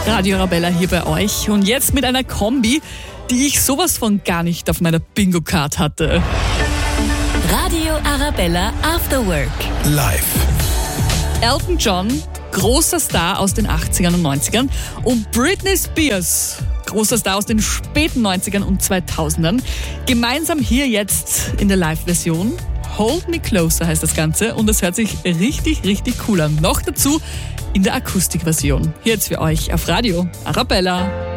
Radio Arabella hier bei euch und jetzt mit einer Kombi, die ich sowas von gar nicht auf meiner Bingo-Card hatte. Radio Arabella After Work. Live. Elton John, großer Star aus den 80ern und 90ern, und Britney Spears, großer Star aus den späten 90ern und 2000ern, gemeinsam hier jetzt in der Live-Version. Hold Me Closer heißt das Ganze und es hört sich richtig, richtig cool an. Noch dazu in der Akustikversion. Hier jetzt für euch auf Radio Arabella.